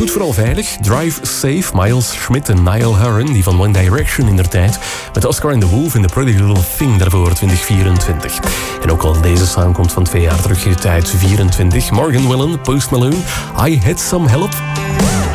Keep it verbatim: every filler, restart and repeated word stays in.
goed vooral veilig. Drive Safe, Miles Schmidt en Niall Horan, die van One Direction in der tijd. Met Oscar and the Wolf en The Pretty Little Thing daarvoor, twintig vierentwintig. En ook al deze song komt van twee jaar terug uit vierentwintig. Morgan Wallen, Post Malone, I Had Some Help.